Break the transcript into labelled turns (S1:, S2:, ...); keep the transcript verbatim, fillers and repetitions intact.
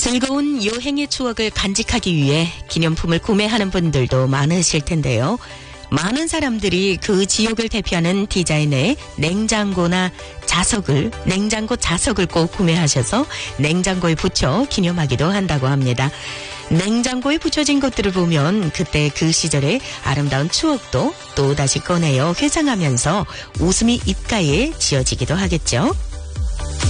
S1: 즐거운 여행의 추억을 간직하기 위해 기념품을 구매하는 분들도 많으실 텐데요. 많은 사람들이 그 지역을 대표하는 디자인의 냉장고나 자석을, 냉장고 자석을 꼭 구매하셔서 냉장고에 붙여 기념하기도 한다고 합니다. 냉장고에 붙여진 것들을 보면 그때 그 시절의 아름다운 추억도 또다시 꺼내어 회상하면서 웃음이 입가에 지어지기도 하겠죠.